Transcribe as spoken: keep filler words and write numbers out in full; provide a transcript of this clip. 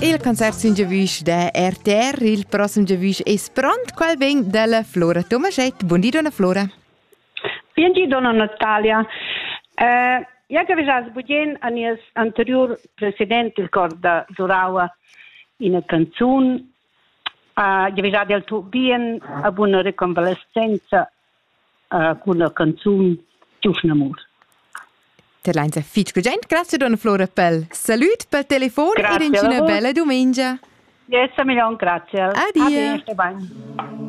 Il concert sin giavisch da R T R, il prossimo giavisch è pronto, qual veng dalla Flora Tomaschet. Buon dì, donna Flora. Buon dì, donna Natalia. Uh, ja che avevas budien a nies anterior presidente il corda Zoraua in una canzone, uh, ja avevas del tuo bien a buona riconvalescenza uh, con la canzone Giuffna Amor. Ter leinza fitch gent, grazie donna Flora pel salut per telefono e una bella domenica. Yes, a million grazie. Addio. Addio.